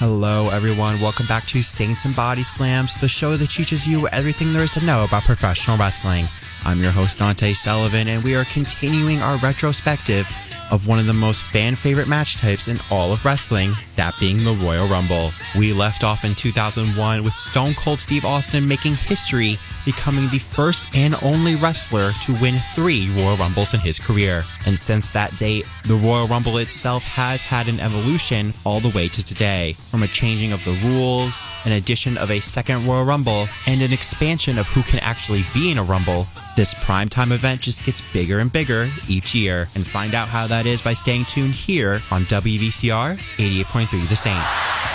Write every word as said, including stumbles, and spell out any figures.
Hello, everyone. Welcome back to Saints and Body Slams, the show that teaches you everything there is to know about professional wrestling. I'm your host, Dante Sullivan, and we are continuing our retrospective of one of the most fan-favorite match types in all of wrestling, that being the Royal Rumble. We left off in two thousand one with Stone Cold Steve Austin making history, becoming the first and only wrestler to win three Royal Rumbles in his career. And since that date, the Royal Rumble itself has had an evolution all the way to today, from a changing of the rules, an addition of a second Royal Rumble, and an expansion of who can actually be in a Rumble. This primetime event just gets bigger and bigger each year, and find out how that is by staying tuned here on W V C R eighty-eight point three The Saint.